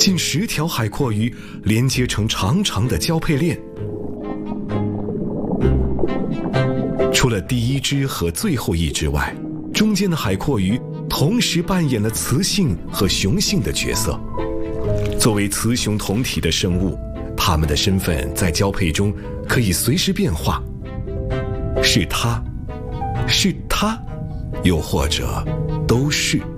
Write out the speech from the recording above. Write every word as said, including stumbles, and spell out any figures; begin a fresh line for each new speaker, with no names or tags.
近十条海蛞蝓连接成长长的交配链。除了第一只和最后一只外，中间的海蛞蝓同时扮演了雌性和雄性的角色。作为雌雄同体的生物，它们的身份在交配中可以随时变化。是它，是它，又或者都是。